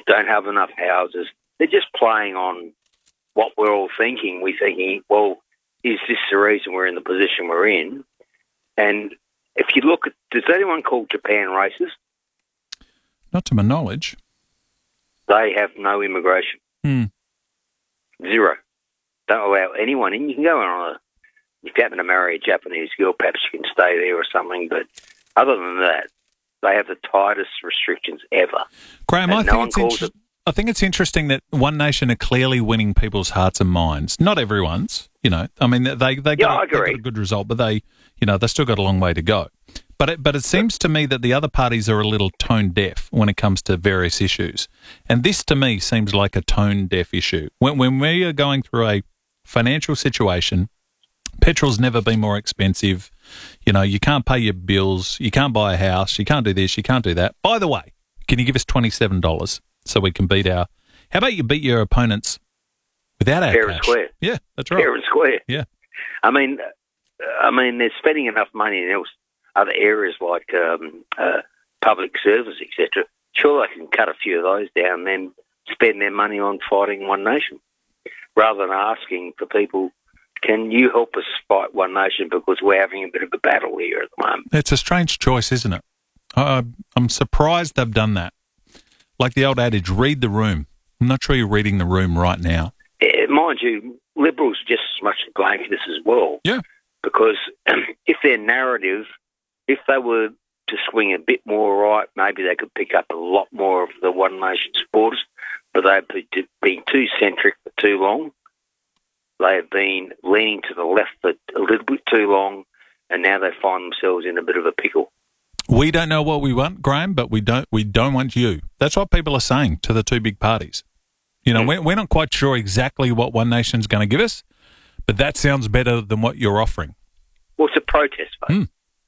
don't have enough houses. They're just playing on what we're all thinking. We're thinking, well, is this the reason we're in the position we're in? And if you look at, does anyone call Japan racist? Not to my knowledge. They have no immigration. Zero. Don't allow anyone in. You can go on if you happen to marry a Japanese girl, perhaps you can stay there or something. But other than that, they have the tightest restrictions ever. Graham, I think it's interesting that One Nation are clearly winning people's hearts and minds. Not everyone's, I mean, they got a good result, but they still got a long way to go. But it seems to me that the other parties are a little tone deaf when it comes to various issues. And this, to me, seems like a tone deaf issue. When we are going through a financial situation, petrol's never been more expensive. You can't pay your bills. You can't buy a house. You can't do this. You can't do that. By the way, can you give us $27 so we can beat our... How about you beat your opponents without our fair cash? And square. Yeah, that's right. Fair and square. Yeah. I mean, they're spending enough money in other areas like public service, etc. Sure, they can cut a few of those down and then spend their money on fighting One Nation rather than asking for people, can you help us fight One Nation because we're having a bit of a battle here at the moment. It's a strange choice, isn't it? I'm surprised they've done that. Like the old adage, read the room. I'm not sure you're reading the room right now. Mind you, Liberals are just as much to blame for this as well. Yeah. Because if their narrative, if they were to swing a bit more right, maybe they could pick up a lot more of the One Nation supporters, but they've been too centric for too long. They have been leaning to the left for a little bit too long, and now they find themselves in a bit of a pickle. We don't know what we want, Graham, but we don't want you. That's what people are saying to the two big parties. We're not quite sure exactly what One Nation's going to give us, but that sounds better than what you're offering. Well, it's a protest vote.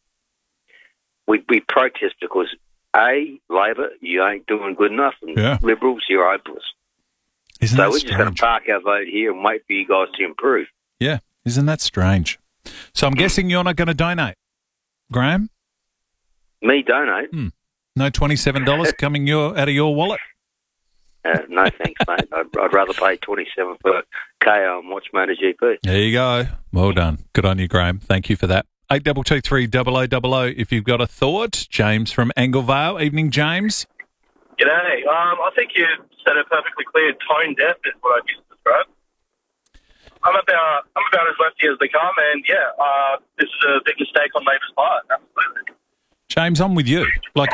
We protest because, A, Labor, you ain't doing good enough, and Liberals, you're hopeless. Isn't so that we're strange? just going to park our vote here and wait for you guys to improve. Yeah, isn't that strange? So I'm guessing you're not going to donate, Graham? Me donate? No $27 coming out of your wallet? No thanks, mate. I'd rather pay $27 for KO and watch MotoGP. There you go. Well done. Good on you, Graham. Thank you for that. 8223 0000 if you've got a thought. James from Anglevale. Evening, James. G'day. I think you said it perfectly clear. Tone deaf is what I'd use to describe. I'm about as lefty as they come, and this is a big mistake on Labor's part. Absolutely. James, I'm with you. Like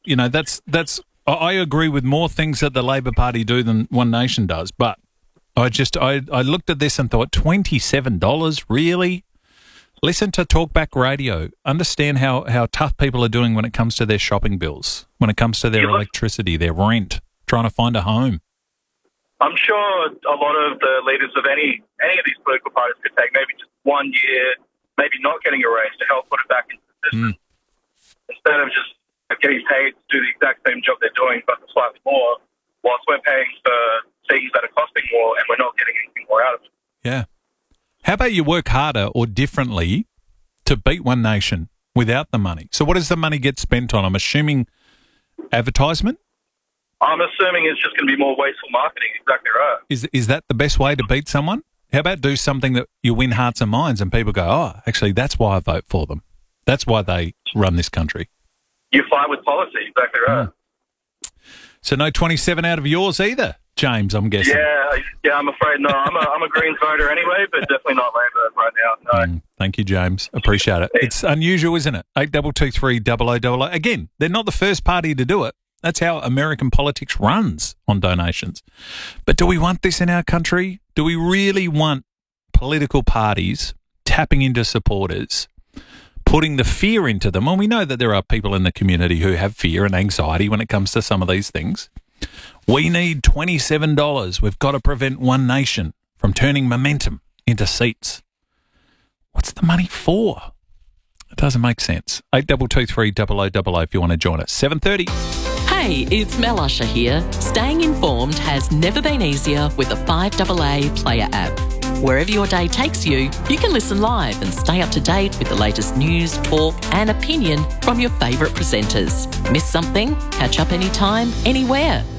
I agree with more things that the Labor Party do than One Nation does, but I looked at this and thought, $27, really? Listen to Talkback Radio. Understand how tough people are doing when it comes to their shopping bills, when it comes to their electricity, their rent, trying to find a home. I'm sure a lot of the leaders of any of these political parties could take maybe just 1 year, maybe not getting a raise to help put it back into the system. Instead of just getting paid to do the exact same job they're doing but slightly more, whilst we're paying for things that are costing more and we're not getting anything more out of it. Yeah. How about you work harder or differently to beat One Nation without the money? So what does the money get spent on? I'm assuming advertisement? I'm assuming it's just going to be more wasteful marketing. Exactly right. Is that the best way to beat someone? How about do something that you win hearts and minds and people go, oh, actually, that's why I vote for them. That's why they run this country. You fight with policy. Exactly right. So no 27 out of yours either, James, I'm guessing. Yeah, I'm afraid no. I'm a Greens voter anyway, but definitely not Labor right now. No. Thank you, James. Appreciate it. It's unusual, isn't it? 8223 0000. Again, they're not the first party to do it. That's how American politics runs on donations. But do we want this in our country? Do we really want political parties tapping into supporters, putting the fear into them? Well, we know that there are people in the community who have fear and anxiety when it comes to some of these things. We need $27. We've got to prevent One Nation from turning momentum into seats. What's the money for? It doesn't make sense. 8223 0000 if you want to join us. 7:30. Hey, it's Mel Usher here. Staying informed has never been easier with the 5AA Player app. Wherever your day takes you, you can listen live and stay up to date with the latest news, talk and opinion from your favourite presenters. Miss something? Catch up anytime, anywhere.